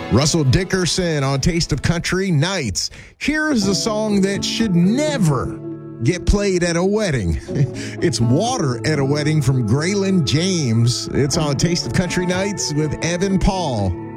Russell Dickerson on Taste of Country Nights. Here's a song that should never get played at a wedding. It's Water at a Wedding from Graylin James. It's on Taste of Country Nights with Evan Paul.